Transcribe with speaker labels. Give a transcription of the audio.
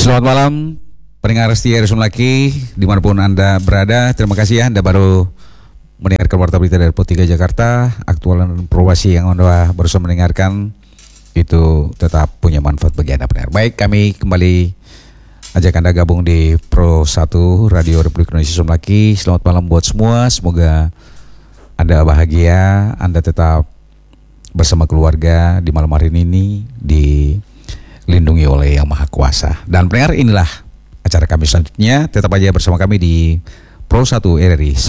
Speaker 1: Selamat malam pendengar setia Radio Laki dimanapun Anda berada. Terima kasih ya Anda baru mendengarkan Warta Berita dari Pro3 Jakarta. Aktual dan informasi yang Anda baru mendengarkan itu tetap punya manfaat bagi Anda pendengar. Baik, kami kembali ajak Anda gabung di Pro1 Radio Republik Indonesia Laki. Selamat malam buat semua. Semoga Anda bahagia, Anda tetap bersama keluarga di malam hari ini dilindungi oleh Yang Maha Kuasa. Dan pendengar, inilah acara kami selanjutnya. Tetap aja bersama kami di Pro1 RRI